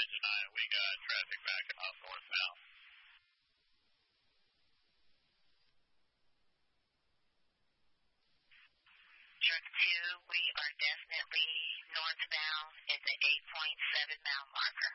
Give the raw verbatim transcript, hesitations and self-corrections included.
Engine nine, we got traffic backing up northbound. Truck two, we are definitely northbound at the eight point seven mile marker.